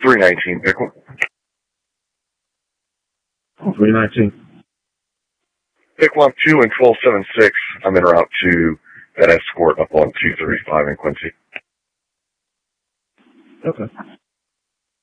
319, pick one. 319. Pick one, 2 and 1276. I'm en route to that escort up on 235 in Quincy. Okay.